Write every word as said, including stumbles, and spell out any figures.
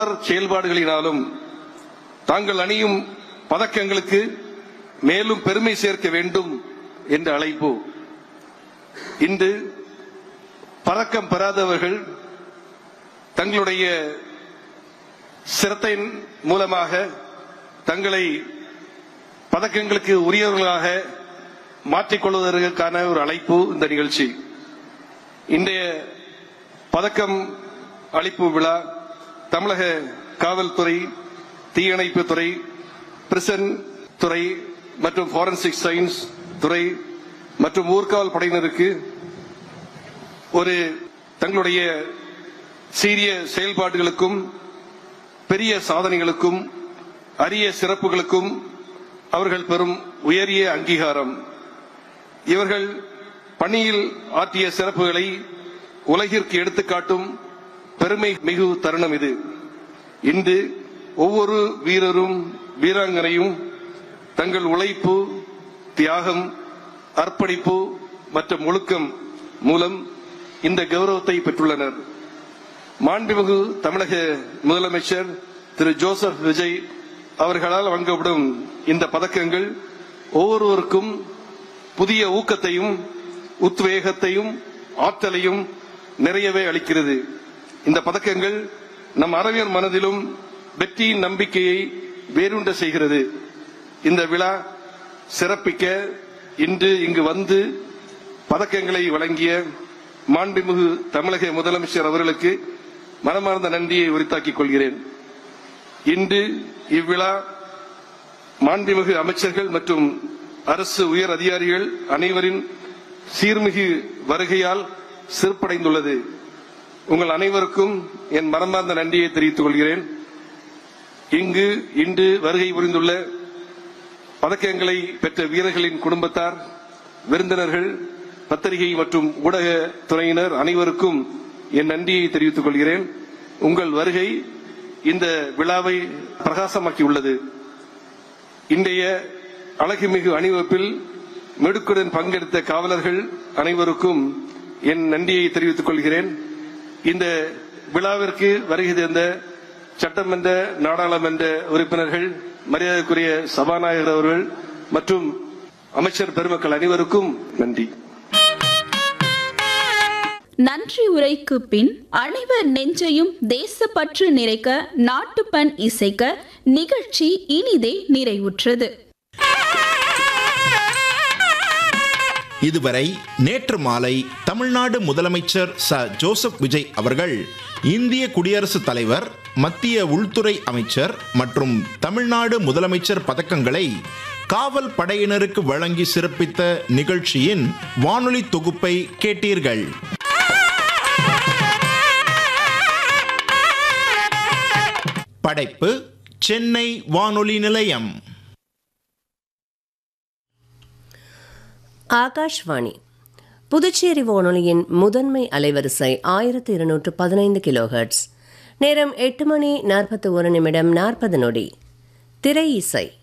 செயல்பாடுகளினாலும் தாங்கள் அணியும் பதக்கங்களுக்கு மேலும் பெருமை சேர்க்க வேண்டும் என்ற அழைப்பு. இன்று பதக்கம் பெறாதவர்கள் தங்களுடைய சிரத்தையின் மூலமாக தங்களை பதக்கங்களுக்கு உரியவர்களாக மாற்றிக்கொள்வதற்கான ஒரு அழைப்பு இந்த நிகழ்ச்சி. இன்றைய பதக்கம் அளிப்பு விழா தமிழக காவல்துறை, தீயணைப்பு துறை, பிரிசன் துறை மற்றும் ஃபாரன்சிக் சயின்ஸ் துறை மற்றும் ஊர்காவல் படையினருக்கு ஒரு தங்களுடைய சீரிய செயல்பாடுகளுக்கும் பெரிய சாதனைகளுக்கும் அரிய சிறப்புகளுக்கும் அவர்கள் பெறும் உயரிய அங்கீகாரம். இவர்கள் பணியில் ஆற்றிய சிறப்புகளை உலகிற்கு எடுத்துக்காட்டும் பெருமை மிகு தருணம் இது. இன்று ஒவ்வொரு வீரரும் வீராங்கனையும் தங்கள் உழைப்பு, தியாகம், அர்ப்பணிப்பு மற்றும் ஒழுக்கம் மூலம் இந்த கௌரவத்தை பெற்றுள்ளனர். மாண்புமிகு தமிழக முதலமைச்சர் திரு ஜோசப் விஜய் அவர்களால் வழங்கப்படும் இந்த பதக்கங்கள் ஒவ்வொருவருக்கும் புதிய ஊக்கத்தையும் உத்வேகத்தையும் ஆற்றலையும் நிறையவே அளிக்கிறது. இந்த பதக்கங்கள் நம் அறிஞர் மனதிலும் வெற்றியின் நம்பிக்கையை வேரூன்ற செய்கிறது. இந்த விழா சிறப்பிக்க இன்று இங்கு வந்து பதக்கங்களை வழங்கிய மாண்புமிகு தமிழக முதலமைச்சர் அவர்களுக்கு மனமார்ந்த நன்றியை உரித்தாக்கிக் கொள்கிறேன். இன்று இவ்விழா மாண்புமிகு அமைச்சர்கள் மற்றும் அரசு உயர் அதிகாரிகள் அனைவரின் சீர்மிகு வருகையால் சிறப்படைந்துள்ளது. உங்கள் அனைவருக்கும் என் மனமார்ந்த நன்றியை தெரிவித்துக் கொள்கிறேன். இங்கு இன்று வருகை புரிந்துள்ள பதக்கங்களை பெற்ற வீரர்களின் குடும்பத்தார், விருந்தினர்கள், பத்திரிகை மற்றும் ஊடக துறையினர் அனைவருக்கும் என் நன்றியை தெரிவித்துக் கொள்கிறேன். உங்கள் வருகை இந்த விழாவை பிரகாசமாக்கியுள்ளது. இன்றைய அழகுமிகு அணிவகுப்பில் மெடுக்குடன் பங்கெடுத்த காவலர்கள் அனைவருக்கும் என் நன்றியை தெரிவித்துக் கொள்கிறேன். இந்த விழாவிற்கு வருகை தந்த சட்டமன்ற, நாடாளுமன்ற உறுப்பினர்கள், மரியாதைக்குரிய சபாநாயகர் அவர்கள் மற்றும் அமைச்சர் பெருமக்கள் அனைவருக்கும் நன்றி. நன்றி உரைக்கு பின் அனைவர் நெஞ்சையும் தேசப்பற்று நிறைக்க நாட்டுப்பண் இசைக்க நிகழ்ச்சி இனிதே நிறைவுற்றது. இதுவரை நேற்று மாலை தமிழ்நாடு முதலமைச்சர் ச ஜோசப் விஜய் அவர்கள் இந்திய குடியரசுத் தலைவர், மத்திய உள்துறை அமைச்சர் மற்றும் தமிழ்நாடு முதலமைச்சர் பதக்கங்களை காவல் படையினருக்கு வழங்கி சிறப்பித்த நிகழ்ச்சியின் வானொலி தொகுப்பை கேட்டீர்கள். படைப்பு சென்னை வானொலி நிலையம். ஆகாஷ்வாணி புதுச்சேரி வானொலியின் முதன்மை அலைவரிசை ஆயிரத்தி இருநூற்று பதினைந்து கிலோஹெர்ட்ஸ். நேரம் எட்டு மணி நாற்பத்தி ஒரு நிமிடம் நாற்பது நொடி. திரை இசை.